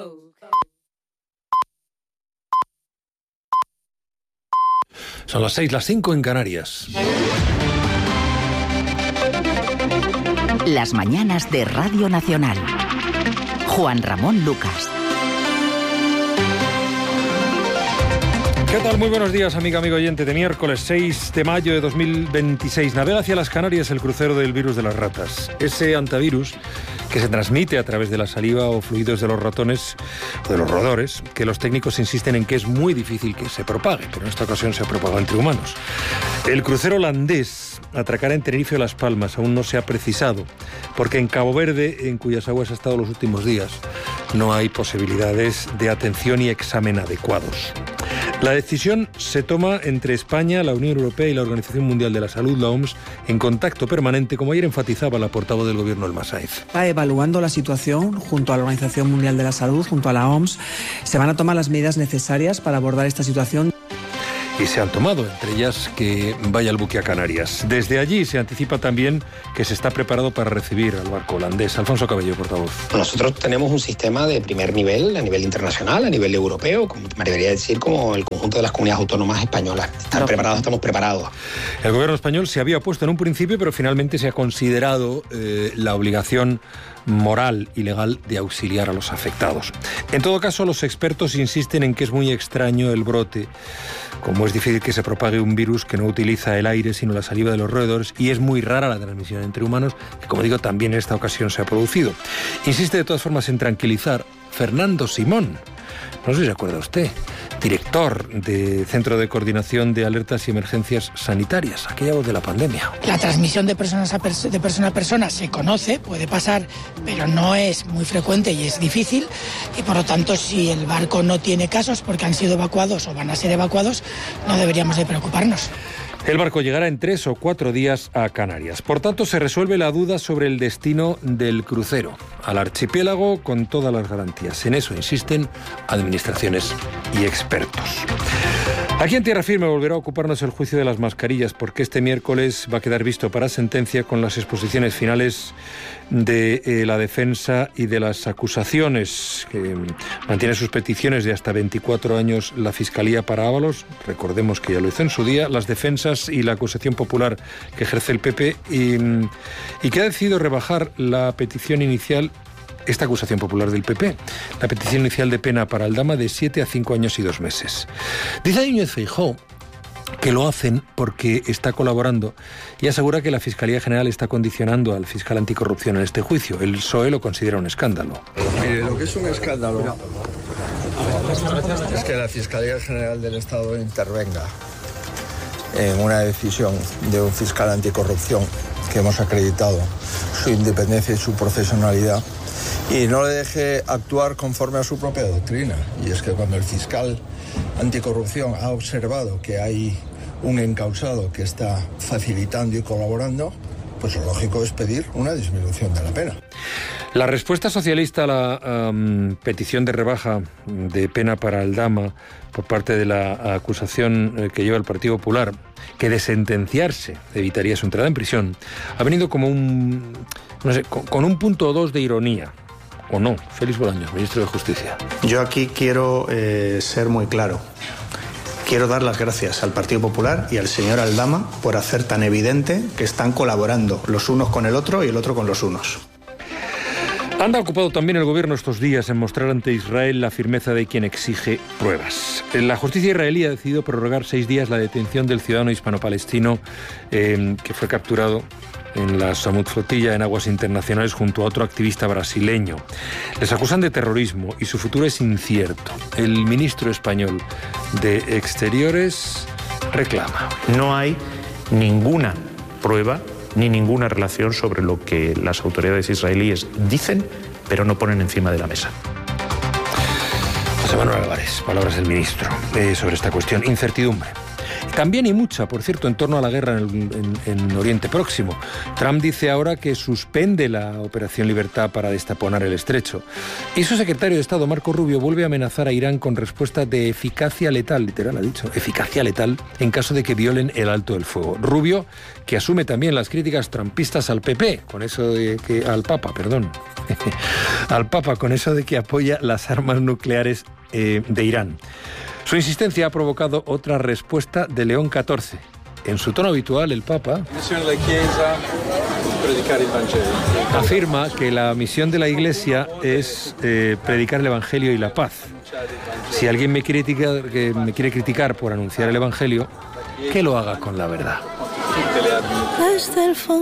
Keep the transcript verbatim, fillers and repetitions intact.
Son las seis, las cinco en Canarias. Las mañanas de Radio Nacional. Juan Ramón Lucas. ¿Qué tal? Muy buenos días, amiga, amigo oyente. De miércoles seis de mayo de dos mil veintiséis. Navega hacia las Canarias el crucero del virus de las ratas. Ese antivirus que se transmite a través de la saliva o fluidos de los ratones o de los roedores, que los técnicos insisten en que es muy difícil que se propague, pero en esta ocasión se ha propagado entre humanos. El crucero holandés atracará en Tenerife o Las Palmas. Aún no se ha precisado, porque en Cabo Verde, en cuyas aguas ha estado los últimos días, no hay posibilidades de atención y examen adecuados. La decisión se toma entre España, la Unión Europea y la Organización Mundial de la Salud, la O M S, en contacto permanente, como ayer enfatizaba la portavoz del Gobierno, Elma Sáenz. Está evaluando la situación junto a la Organización Mundial de la Salud, junto a la O M S. Se van a tomar las medidas necesarias para abordar esta situación. Y se han tomado, entre ellas que vaya el buque a Canarias. Desde allí se anticipa también que se está preparado para recibir al barco holandés. Alfonso Cabello, portavoz. Nosotros tenemos un sistema de primer nivel, a nivel internacional, a nivel europeo, como me debería decir, como el conjunto de las comunidades autónomas españolas. Están preparados, estamos preparados. El gobierno español se había opuesto en un principio, pero finalmente se ha considerado eh, la obligación moral y legal de auxiliar a los afectados. En todo caso, los expertos insisten en que es muy extraño el brote, como es difícil que se propague un virus que no utiliza el aire sino la saliva de los roedores, y es muy rara la transmisión entre humanos, que como digo también en esta ocasión se ha producido. Insiste de todas formas en tranquilizar Fernando Simón. No sé si se acuerda usted, director de Centro de Coordinación de Alertas y Emergencias Sanitarias, aquella voz de la pandemia. La transmisión de, personas a pers- de persona a persona se conoce, puede pasar, pero no es muy frecuente y es difícil, y por lo tanto si el barco no tiene casos porque han sido evacuados o van a ser evacuados, no deberíamos de preocuparnos. El barco llegará en tres o cuatro días a Canarias. Por tanto, se resuelve la duda sobre el destino del crucero al archipiélago con todas las garantías. En eso insisten administraciones y expertos. Aquí en Tierra Firme volverá a ocuparnos el juicio de las mascarillas, porque este miércoles va a quedar visto para sentencia con las exposiciones finales de eh, la defensa y de las acusaciones, que mantiene sus peticiones de hasta veinticuatro años la Fiscalía para Ábalos. Recordemos que ya lo hizo en su día, las defensas y la acusación popular que ejerce el P P, y, y que ha decidido rebajar la petición inicial, esta acusación popular del P P, la petición inicial de pena para Aldama de siete a cinco años y dos meses. Dice Núñez Feijóo que lo hacen porque está colaborando y asegura que la Fiscalía General está condicionando al fiscal anticorrupción en este juicio. El P S O E lo considera un escándalo. Mire, lo que es un escándalo es que la Fiscalía General del Estado intervenga en una decisión de un fiscal anticorrupción que hemos acreditado su independencia y su profesionalidad, y no le deje actuar conforme a su propia doctrina. Y es que cuando el fiscal anticorrupción ha observado que hay un encausado que está facilitando y colaborando, pues lo lógico es pedir una disminución de la pena. La respuesta socialista a la um, petición de rebaja de pena para Aldama por parte de la acusación eh, que lleva el Partido Popular, que de sentenciarse evitaría su entrada en prisión, ha venido como un, no sé, con, con un punto o dos de ironía. ¿O no? Félix Bolaños, ministro de Justicia. Yo aquí quiero eh, ser muy claro. Quiero dar las gracias al Partido Popular y al señor Aldama por hacer tan evidente que están colaborando los unos con el otro y el otro con los unos. Anda ocupado también el gobierno estos días en mostrar ante Israel la firmeza de quien exige pruebas. La justicia israelí ha decidido prorrogar seis días la detención del ciudadano hispano-palestino eh, que fue capturado en la Samud Flotilla en aguas internacionales junto a otro activista brasileño. Les acusan de terrorismo y su futuro es incierto. El ministro español de Exteriores reclama. No hay ninguna prueba ni ninguna relación sobre lo que las autoridades israelíes dicen, pero no ponen encima de la mesa. José Manuel Álvarez, palabras del ministro eh, sobre esta cuestión. Incertidumbre. También y mucha, por cierto, en torno a la guerra en, en, en Oriente Próximo. Trump dice ahora que suspende la Operación Libertad para destaponar el estrecho. Y su secretario de Estado, Marco Rubio, vuelve a amenazar a Irán con respuesta de eficacia letal, literal ha dicho, eficacia letal, en caso de que violen el alto el fuego. Rubio, que asume también las críticas trumpistas al P P, con eso de que... al Papa, perdón. al Papa, con eso de que apoya las armas nucleares eh, de Irán. Su insistencia ha provocado otra respuesta de León catorce. En su tono habitual, el Papa afirma que la misión de la Iglesia es eh, predicar el Evangelio y la paz. Si alguien me quiere criticar, que me quiere criticar por anunciar el Evangelio, que lo haga con la verdad.